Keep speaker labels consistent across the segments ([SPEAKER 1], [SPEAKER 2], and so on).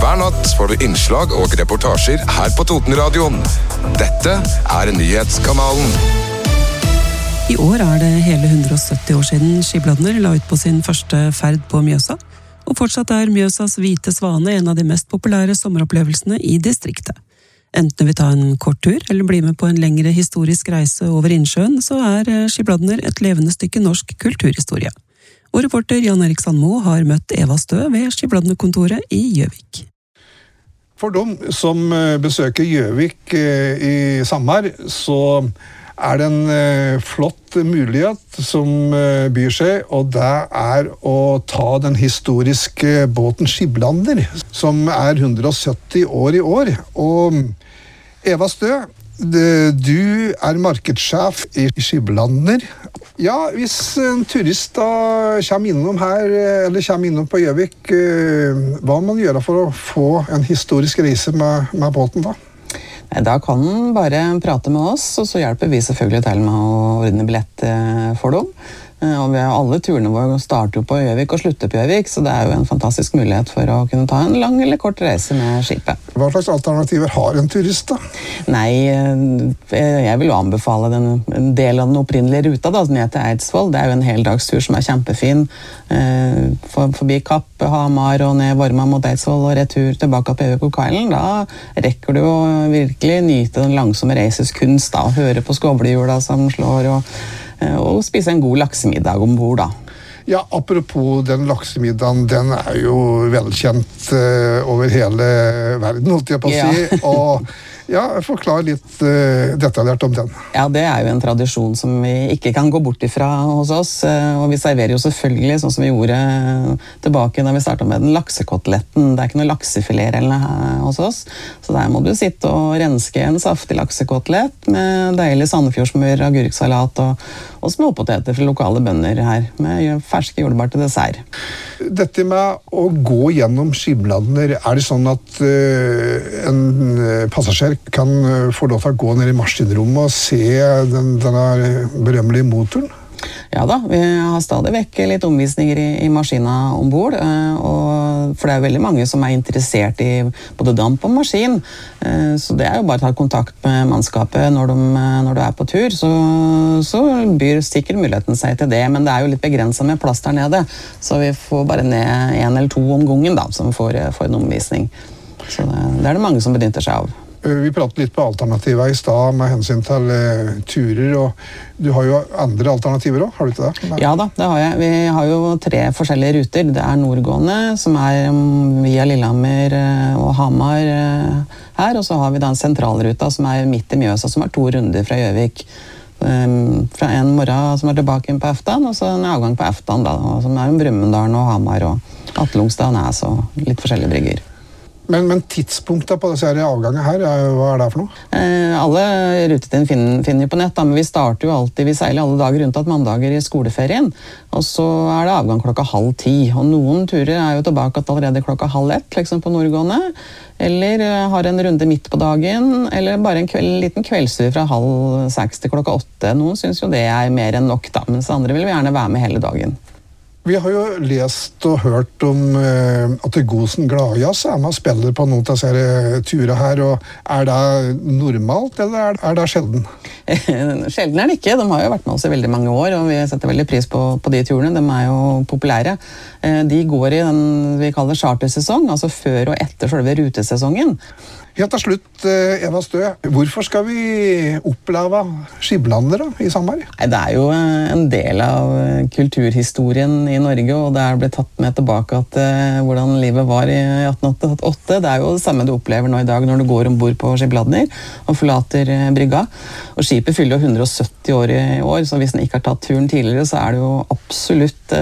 [SPEAKER 1] Hver natt får du innslag og reportasjer her på Totenradioen. Dette nyhetskanalen.
[SPEAKER 2] I år det hele 170 år siden Skibladner la ut på sin første ferd på Mjøsa, og fortsatt Mjøsas hvite svane en av de mest populære sommeropplevelsene i distriktet. Enten vi tar en kort tur, eller blir med på en lengre historisk reise over innsjøen, så Skibladner et levende stykke norsk kulturhistorie. Og reporter Jan Erik Sandmo har møtt Eva Stø ved Skibladner-kontoret i Gjøvik.
[SPEAKER 3] For dem som besøker Gjøvik i sommer, så det en flott mulighet som byr seg, og det å ta den historiske båten Skibladner, som 170 år i år. Og Eva Stø, du markedssjef i Skibladner. Ja, hvis en turist da kommer innom her, eller kommer innom på Gjøvik, hva må man gjøre for å få en historisk reise med båten da?
[SPEAKER 4] Da kan man bare prate med oss, og så hjelper vi selvfølgelig til med å ordne billett for dem. Og alle turene våre starter jo på Gjøvik og slutter på Gjøvik, så det jo en fantastisk mulighet for å kunne ta en lang eller kort reise med skipet.
[SPEAKER 3] Hva slags alternativer har en turist da?
[SPEAKER 4] Nei, jeg vil jo anbefale en del av den opprinnelige ruta da, ned til Eidsvoll. Det jo en heldagstur som kjempefin, forbi Kapp, Hamar og ned Vorma mot Eidsvoll og retur tilbake på Gjøvik og Kailen. Da rekker du å virkelig nyte den langsomme reises kunst da, og høre på skovlehjula som slår og spise en god laksemiddag ombord da.
[SPEAKER 3] Ja, apropos den laksemiddagen, den jo velkjent over hele verden, holdt jeg på å si. Og ja, forklar litt detaljert om den.
[SPEAKER 4] Ja, det jo en tradisjon som vi ikke kan gå bort ifra hos oss, og vi serverer jo selvfølgelig sånn som vi gjorde tilbake da vi startet med den laksekoteletten. Det ikke noe laksefilet hos oss, så der må du sitte og renske en saftig laksekotelett med deilig sandefjordsmør, agurksalat og småpoteter fra lokale bønder her, med ferske jordbær til dessert.
[SPEAKER 3] Dette med å gå gjennom Skibladner, det sånn at en passasjer kan få lov til å gå ned i maskinrommet og se denne berømmelige motoren?
[SPEAKER 4] Ja da, vi har stadig vekk litt omvisninger i maskina ombord, for det veldig mange som interessert i både damp og maskin, så det jo bare å ta kontakt med mannskapet når du på tur, så byr sikkert muligheten seg til det, men det jo litt begrenset med plass der nede, så vi får bare ned 1 eller 2 om gangen da, som får en omvisning. Så det det mange som benytter seg av.
[SPEAKER 3] Vi pratet litt på alternativer i sted med hensyn til turer, og du har jo andre alternativer også, har du ikke det?
[SPEAKER 4] Ja da, det har jeg. Vi har jo 3 forskjellige ruter. Det nordgående, som via Lillehammer og Hamar her, og så har vi da en sentralruta som midt i Mjøsa, som 2 runder fra Gjøvik. Fra en morgen som tilbake på Eftan, og så en avgang på Eftan da, som om Brumunddal og Hamar og Atlungstad og Næs og litt forskjellige brygger.
[SPEAKER 3] Men tidspunktet på disse avgangene her, hva det for noe?
[SPEAKER 4] Alle rutetiden finner jo på nett, da, men vi starter jo alltid, vi seiler alle dager rundt at mandager i skoleferien, og så det avgang 9:30, og noen turer jo tilbake allerede 12:30, liksom på nordgående, eller har en runde midt på dagen, eller bare en liten kveldstur fra 5:30 til 8:00. Noen synes jo det mer enn nok da, mens andre vil gjerne være med hele dagen.
[SPEAKER 3] Vi har jo lest og hørt om at Gosen Gladjazz med og spiller på noen av disse turene her, og det normalt, eller det sjelden?
[SPEAKER 4] Sjelden det ikke. De har jo vært med oss i veldig mange år, og vi setter veldig pris på de turene. De jo populære. De går i den vi kaller chartersesong, altså før og etter selve rutesesongen.
[SPEAKER 3] Helt til slutt, Eva Stø, hvorfor skal vi oppleve Skibladner i sommer?
[SPEAKER 4] Det jo en del av kulturhistorien i Norge, og det blitt tatt med tilbake at hvordan livet var i 1888. Det jo det samme du opplever nå i dag når du går ombord på Skibladner og forlater brygga. Og skipet fyller jo 170 år i år, så hvis den ikke har tatt turen tidligere, så det jo absolutt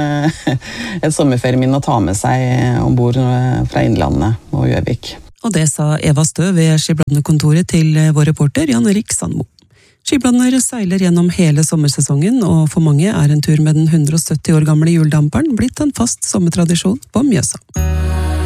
[SPEAKER 4] et sommerferieminne å ta med seg ombord fra Innlandet og Gjøvik.
[SPEAKER 2] Og det sa Eva Stø ved Skibladner-kontoret til vår reporter Jan Erik Sandmo. Skibladner seiler gjennom hele sommersesongen, og for mange en tur med den 170 år gamle hjuldamperen blitt en fast sommertradisjon på Mjøsa.